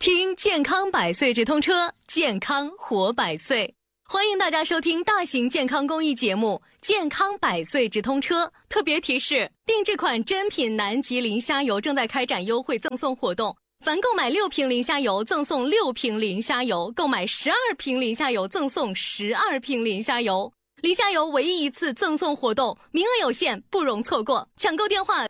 听健康百岁直通车，健康活百岁。欢迎大家收听大型健康公益节目《健康百岁直通车》。特别提示：定制款真品南极磷虾油正在开展优惠赠送活动，凡购买6瓶磷虾油赠送6瓶磷虾油，购买12瓶磷虾油赠送12瓶磷虾油。磷虾油唯一一次赠送活动，名额有限，不容错过。抢购电话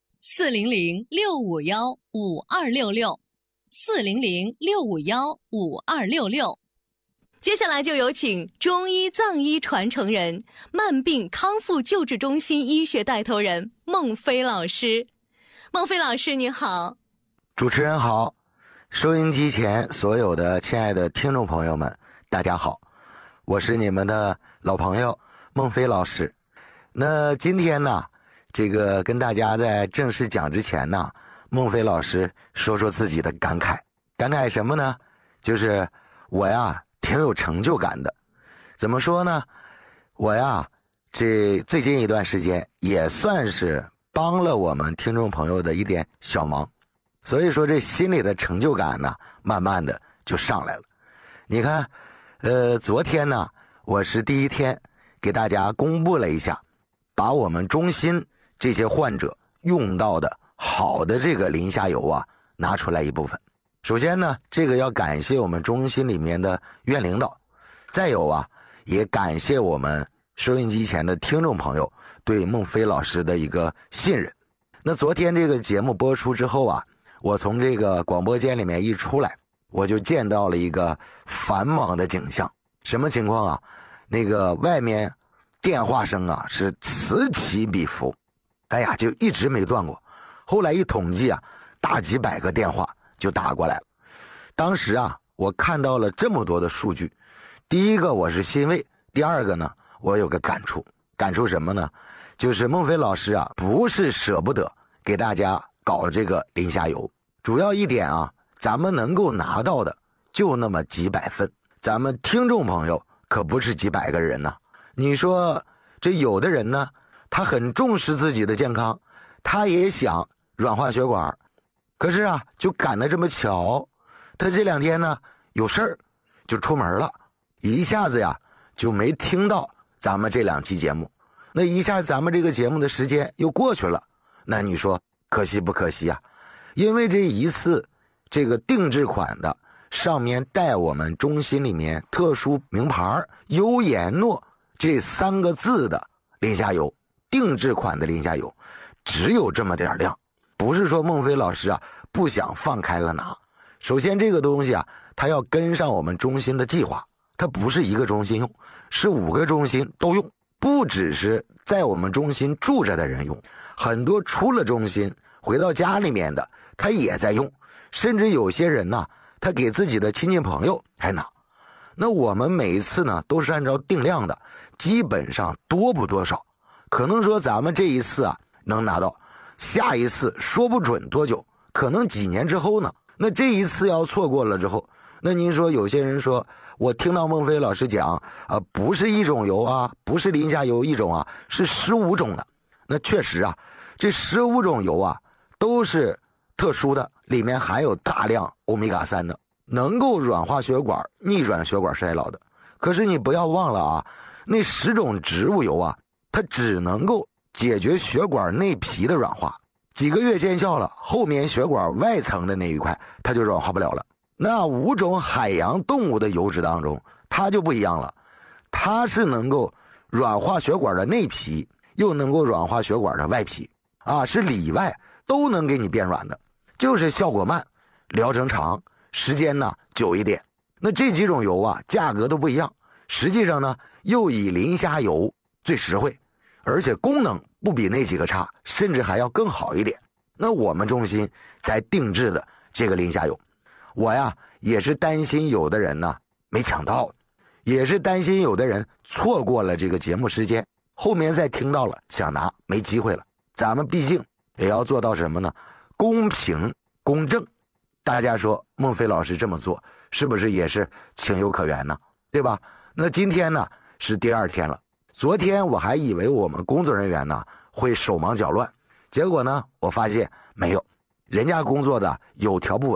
：400-651-5266，400-651-5266。接下来就有请中医藏医传承人、慢病康复救治中心医学带头人孟飞老师。孟飞老师你好。 主持人好，收音机前所有的亲爱的听众朋友们，大家好，我是你们的老朋友孟飞老师。那今天呢，这个跟大家在正式讲之前呢，孟飞老师说说自己的感慨。感慨什么呢？就是我呀挺有成就感的。怎么说呢？我呀这最近一段时间也算是帮了我们听众朋友的一点小忙，所以说这心里的成就感呢慢慢的就上来了。你看昨天呢我是第一天给大家公布了一下，把我们中心这些患者用到的好的这个磷虾油啊拿出来一部分。首先呢，这个要感谢我们中心里面的院领导，再有啊也感谢我们收音机前的听众朋友对孟飞老师的一个信任。那昨天这个节目播出之后啊，我从这个广播间里面一出来，我就见到了一个繁忙的景象。什么情况啊？那个外面电话声啊是此起彼伏，哎呀就一直没断过。后来一统计啊，大几百个电话就打过来了。当时啊我看到了这么多的数据，第一个我是欣慰，第二个呢我有个感触什么呢？就是孟飞老师啊不是舍不得给大家搞这个磷虾油，主要一点啊，咱们能够拿到的就那么几百份，咱们听众朋友可不是几百个人呢。你说这有的人呢，他很重视自己的健康，他也想软化血管，可是啊就赶得这么巧，他这2天呢有事儿就出门了，一下子呀就没听到咱们这2期节目。那一下咱们这个节目的时间又过去了，那你说可惜不可惜啊？因为这一次这个定制款的上面带我们中心里面特殊名牌优颜诺这3个字的磷虾油，定制款的磷虾油只有这么点量，不是说孟飞老师啊不想放开了拿。首先这个东西啊，它要跟上我们中心的计划，它不是一个中心用，是5个中心都用，不只是在我们中心住着的人用，很多出了中心回到家里面的他也在用，甚至有些人呢他给自己的亲戚朋友还拿。那我们每一次呢都是按照定量的，基本上多不多少，可能说咱们这一次啊能拿到，下一次说不准多久，可能几年之后呢。那这一次要错过了之后，那您说有些人说我听到孟飞老师讲不是一种油啊，不是磷虾油一种啊，是15种的。那确实啊，这15种油啊都是特殊的，里面含有大量欧米伽3的，能够软化血管、逆转血管衰老的。可是你不要忘了啊，那10种植物油啊，它只能够解决血管内皮的软化，几个月见效了，后面血管外层的那一块它就软化不了了。那5种海洋动物的油脂当中，它就不一样了，它是能够软化血管的内皮，又能够软化血管的外皮啊，是里外都能给你变软的，就是效果慢，疗程长，时间呢久一点。那这几种油啊价格都不一样，实际上呢又以磷虾油最实惠，而且功能不比那几个差，甚至还要更好一点。那我们中心才定制的这个磷虾油，我呀也是担心有的人呢没抢到，也是担心有的人错过了这个节目时间，后面再听到了想拿没机会了。咱们毕竟也要做到什么呢？公平公正。大家说孟飞老师这么做是不是也是情有可原呢？对吧？那今天呢是第2天了，昨天我还以为我们工作人员呢会手忙脚乱，结果呢我发现没有，人家工作的有条不紊，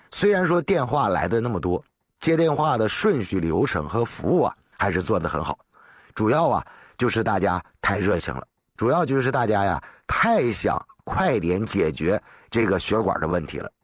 虽然说电话来的那么多，接电话的顺序流程和服务啊还是做得很好，主要啊就是大家太热情了，主要就是大家呀太想快点解决这个血管的问题了。